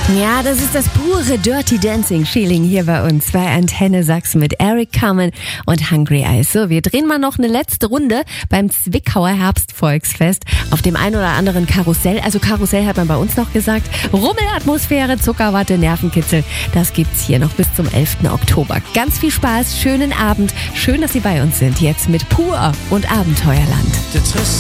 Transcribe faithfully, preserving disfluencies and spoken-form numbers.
Ja, das ist das pure Dirty Dancing Feeling hier bei uns bei Antenne Sachsen mit Eric Carmen und Hungry Eyes. So, wir drehen mal noch eine letzte Runde beim Zwickauer Herbstvolksfest auf dem ein oder anderen Karussell. Also Karussell hat man bei uns noch gesagt. Rummelatmosphäre, Zuckerwatte, Nervenkitzel. Das gibt's hier noch bis zum elften Oktober. Ganz viel Spaß, schönen Abend. Schön, dass Sie bei uns sind. Jetzt mit Pur und Abenteuerland.